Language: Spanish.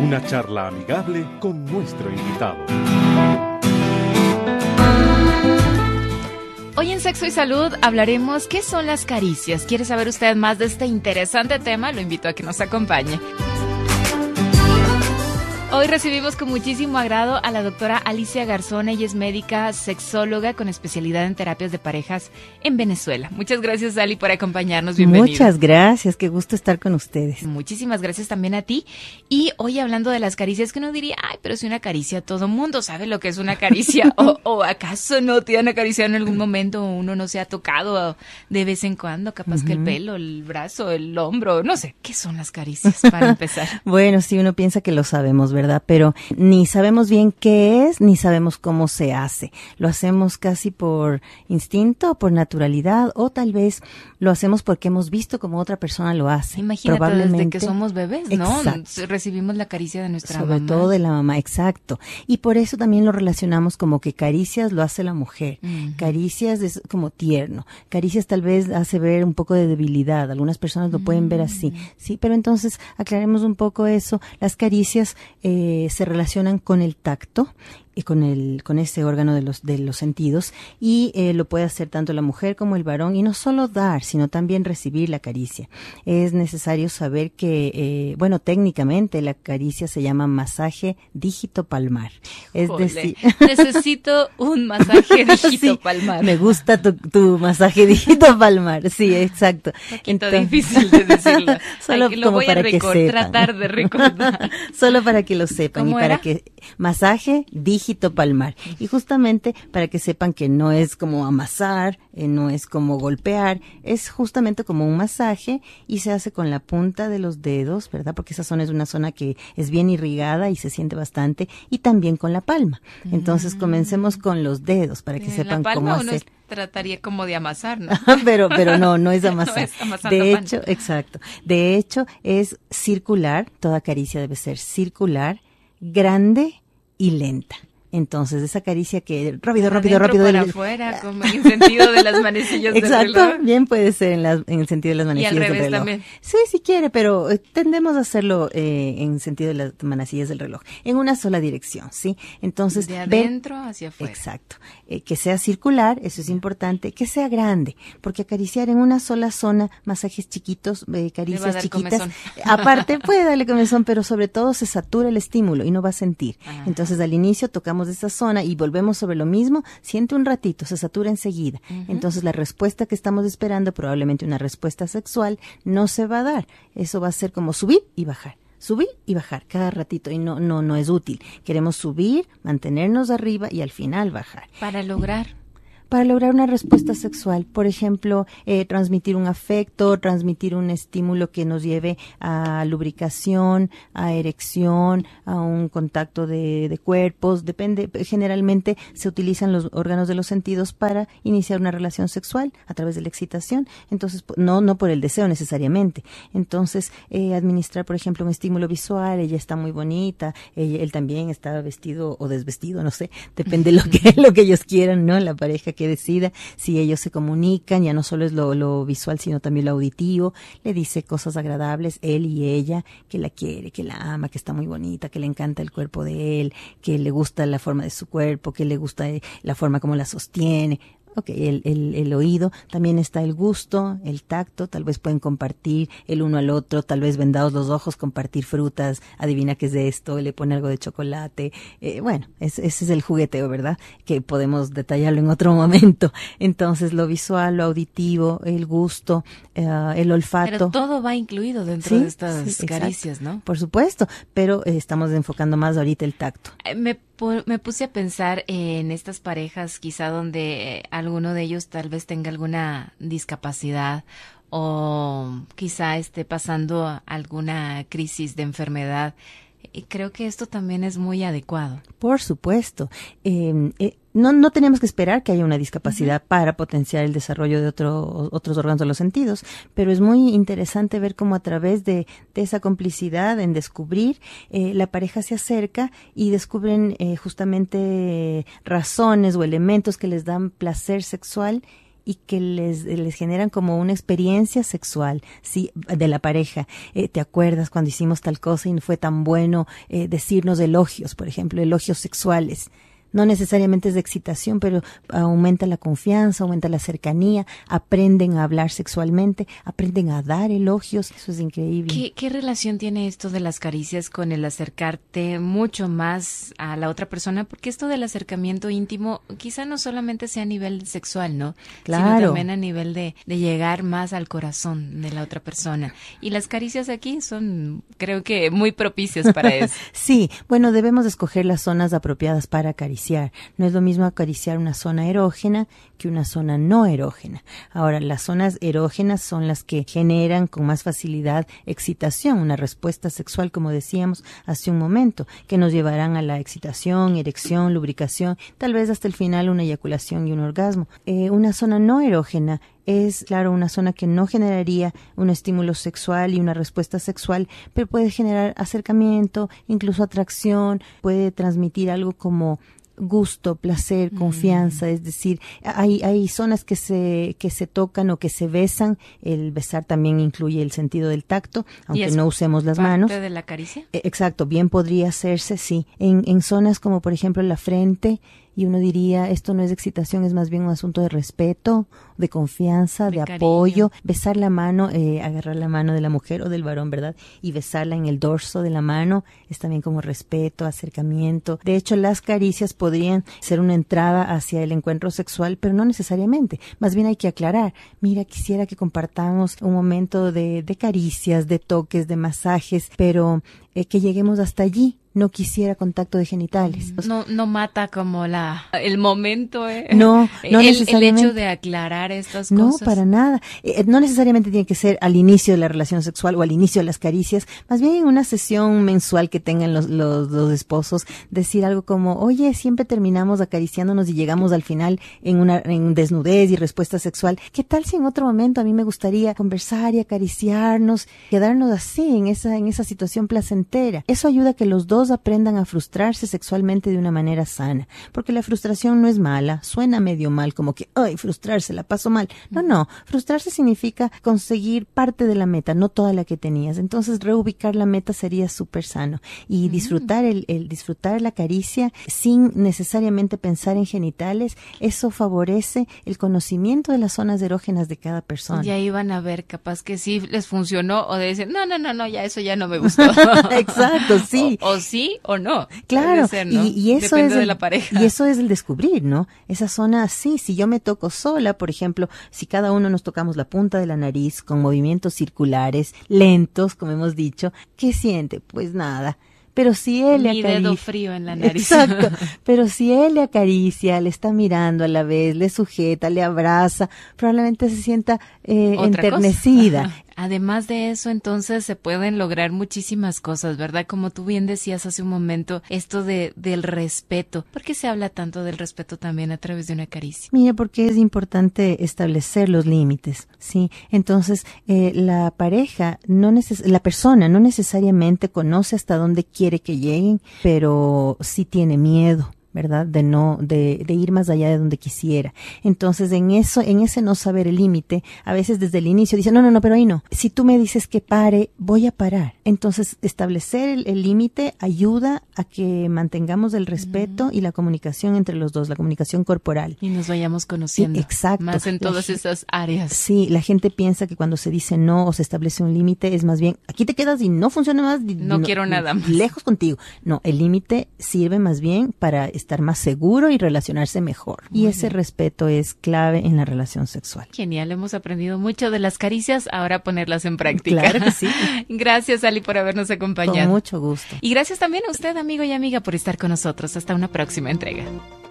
Una charla amigable con nuestro invitado. Hoy en Sexo y Salud hablaremos qué son las caricias. ¿Quiere saber usted más de este interesante tema? Lo invito a que nos acompañe. Hoy recibimos con muchísimo agrado a la doctora Alicia Garzón. Ella es médica sexóloga con especialidad en terapias de parejas en Venezuela. Muchas gracias, Ali, por acompañarnos. Bienvenida. Muchas gracias, qué gusto estar con ustedes. Muchísimas gracias también a ti. Y hoy hablando de las caricias, que uno diría, ay, pero si una caricia, todo mundo sabe lo que es una caricia. o acaso no te han acariciado en algún momento, o uno no se ha tocado de vez en cuando, capaz que el pelo, el brazo, el hombro, no sé. ¿Qué son las caricias para empezar? Bueno, sí, uno piensa que lo sabemos, ¿verdad? Pero ni sabemos bien qué es, ni sabemos cómo se hace. Lo hacemos casi por instinto, por naturalidad, o tal vez lo hacemos porque hemos visto cómo otra persona lo hace. Imagínate, probablemente, desde que somos bebés, ¿no? Exacto. Recibimos la caricia de nuestra Sobre mamá. todo de la mamá, exacto. Y por eso también lo relacionamos como que caricias lo hace la mujer. Caricias es como tierno. Caricias tal vez hace ver un poco de debilidad. Algunas personas lo pueden ver así. Sí, pero entonces aclaremos un poco eso. Las caricias se relacionan con el tacto y con ese órgano de los sentidos, y lo puede hacer tanto la mujer como el varón, y no solo dar, sino también recibir la caricia. Es necesario saber que, bueno, técnicamente la caricia se llama masaje dígito-palmar. Es decir, necesito un masaje dígito-palmar. Sí, me gusta tu masaje dígito-palmar. Sí, exacto. Un poquito difícil de decirlo. Solo lo voy para a que sepan. tratar de recordar. Solo para que lo sepan, y para era? que masaje dígito-palmar. Y justamente para que sepan que no es como amasar, no es como golpear, es justamente como un masaje, y se hace con la punta de los dedos, ¿verdad? Porque esa zona es una zona que es bien irrigada y se siente bastante, y también con la palma. Entonces comencemos con los dedos para que sepan cómo hacer. Trataría como de amasar, ¿no? pero no es amasar. No es amasando de pan. hecho, exacto. De hecho, es circular, toda caricia debe ser circular, grande y lenta. Entonces, esa caricia que rápido para afuera, como en el sentido de las manecillas del reloj. Exacto, bien puede ser en el sentido de las manecillas del reloj. Y al revés también. Sí, si quiere, pero tendemos a hacerlo en sentido de las manecillas del reloj, en una sola dirección, ¿sí? Entonces, de adentro hacia afuera. Exacto. Que sea circular, eso es importante, que sea grande, porque acariciar en una sola zona, masajes chiquitos, caricias chiquitas, comezón. Aparte puede darle comezón, pero sobre todo se satura el estímulo y no va a sentir. Ajá. Entonces, al inicio tocamos de esa zona y volvemos sobre lo mismo, siente un ratito, se satura enseguida. Entonces la respuesta que estamos esperando, probablemente una respuesta sexual, no se va a dar. Eso va a ser como subir y bajar cada ratito, y no es útil. Queremos subir, mantenernos arriba y al final bajar. Para lograr una respuesta sexual, por ejemplo, transmitir un afecto, transmitir un estímulo que nos lleve a lubricación, a erección, a un contacto de cuerpos, depende. Generalmente se utilizan los órganos de los sentidos para iniciar una relación sexual a través de la excitación, entonces no por el deseo necesariamente. Entonces, administrar, por ejemplo, un estímulo visual, ella está muy bonita, él también está vestido o desvestido, no sé, depende lo que ellos quieran, ¿no? La pareja que decida, si ellos se comunican, ya no solo es lo visual, sino también lo auditivo, le dice cosas agradables, él y ella, que la quiere, que la ama, que está muy bonita, que le encanta el cuerpo de él, que le gusta la forma de su cuerpo, que le gusta la forma como la sostiene. Okay, el oído, también está el gusto, el tacto, tal vez pueden compartir el uno al otro, tal vez vendados los ojos, compartir frutas, adivina qué es de esto, le pone algo de chocolate, bueno, ese es el jugueteo, ¿verdad? Que podemos detallarlo en otro momento. Entonces, lo visual, lo auditivo, el gusto, el olfato. Pero todo va incluido dentro de estas caricias, exacto, ¿no? Por supuesto, pero estamos enfocando más ahorita el tacto. Me puse a pensar en estas parejas, quizá donde alguno de ellos tal vez tenga alguna discapacidad o quizá esté pasando alguna crisis de enfermedad. Y creo que esto también es muy adecuado. Por supuesto. No tenemos que esperar que haya una discapacidad para potenciar el desarrollo de otros órganos de los sentidos, pero es muy interesante ver cómo a través de esa complicidad en descubrir, la pareja se acerca y descubren justamente razones o elementos que les dan placer sexual y que les generan como una experiencia sexual, sí, de la pareja. ¿Te acuerdas cuando hicimos tal cosa y no fue tan bueno? Decirnos elogios, por ejemplo, elogios sexuales. No necesariamente es de excitación, pero aumenta la confianza, aumenta la cercanía, aprenden a hablar sexualmente, aprenden a dar elogios, eso es increíble. ¿Qué relación tiene esto de las caricias con el acercarte mucho más a la otra persona? Porque esto del acercamiento íntimo quizá no solamente sea a nivel sexual, ¿no? Claro. Sino también a nivel de llegar más al corazón de la otra persona. Y las caricias aquí son, creo que, muy propicias para eso. Sí, bueno, debemos escoger las zonas apropiadas para acariciar. No es lo mismo acariciar una zona erógena que una zona no erógena. Ahora, las zonas erógenas son las que generan con más facilidad excitación, una respuesta sexual, como decíamos hace un momento, que nos llevarán a la excitación, erección, lubricación, tal vez hasta el final una eyaculación y un orgasmo. Una zona no erógena es, claro, una zona que no generaría un estímulo sexual y una respuesta sexual, pero puede generar acercamiento, incluso atracción, puede transmitir algo como gusto, placer, confianza, es decir, hay zonas que se tocan o que se besan. El besar también incluye el sentido del tacto, aunque no usemos las manos. ¿Parte de la caricia? Exacto, bien podría hacerse, sí. En zonas como por ejemplo la frente, y uno diría, esto no es excitación, es más bien un asunto de respeto, de confianza, de apoyo. Besar la mano, agarrar la mano de la mujer o del varón, ¿verdad? Y besarla en el dorso de la mano es también como respeto, acercamiento. De hecho, las caricias podrían ser una entrada hacia el encuentro sexual, pero no necesariamente. Más bien hay que aclarar, mira, quisiera que compartamos un momento de caricias, de toques, de masajes, pero que lleguemos hasta allí. No quisiera contacto de genitales. No mata como el momento, No necesariamente. El hecho de aclarar estas cosas. No, para nada. No necesariamente tiene que ser al inicio de la relación sexual o al inicio de las caricias. Más bien en una sesión mensual que tengan los esposos, decir algo como, oye, siempre terminamos acariciándonos y llegamos al final en desnudez y respuesta sexual. ¿Qué tal si en otro momento a mí me gustaría conversar y acariciarnos, quedarnos así, en esa situación placentera? Eso ayuda a que los dos aprendan a frustrarse sexualmente de una manera sana, porque la frustración no es mala, suena medio mal, como que, ay, frustrarse, la paso mal. No, frustrarse significa conseguir parte de la meta, no toda la que tenías. Entonces, reubicar la meta sería súper sano, y disfrutar disfrutar la caricia sin necesariamente pensar en genitales, eso favorece el conocimiento de las zonas erógenas de cada persona. Y ahí van a ver, capaz que sí les funcionó, o de decir, no, ya eso ya no me gustó. Exacto, sí. O sí o no. Claro, ser, ¿no? y eso depende es de la pareja. Y eso es el descubrir, ¿no? Esa zona, sí, si yo me toco sola, por ejemplo, si cada uno nos tocamos la punta de la nariz con movimientos circulares, lentos, como hemos dicho, ¿qué siente? Pues nada. Pero si él le acaricia, dedo frío en la nariz. Exacto. Pero si él le acaricia, le está mirando a la vez, le sujeta, le abraza, probablemente se sienta enternecida. Además de eso, entonces se pueden lograr muchísimas cosas, ¿verdad? Como tú bien decías hace un momento, esto del respeto. ¿Por qué se habla tanto del respeto también a través de una caricia? Mira, porque es importante establecer los límites, ¿sí? Entonces, la pareja, la persona no necesariamente conoce hasta dónde quiere que lleguen, pero sí tiene miedo, ¿verdad? De ir más allá de donde quisiera. Entonces, en ese no saber el límite, a veces desde el inicio dice, no, pero ahí no. Si tú me dices que pare, voy a parar. Entonces, establecer el límite ayuda a que mantengamos el respeto y la comunicación entre los dos, la comunicación corporal. Y nos vayamos conociendo. Exacto. Más en todas esas áreas. Sí, la gente piensa que cuando se dice no o se establece un límite, es más bien, aquí te quedas y no funciona más. No quiero nada más. Lejos contigo. No, el límite sirve más bien para estar más seguro y relacionarse mejor. Y ese respeto es clave en la relación sexual. Genial, hemos aprendido mucho de las caricias, ahora ponerlas en práctica. Claro que sí. Gracias, Ali, por habernos acompañado. Con mucho gusto. Y gracias también a usted, amigo y amiga, por estar con nosotros. Hasta una próxima entrega.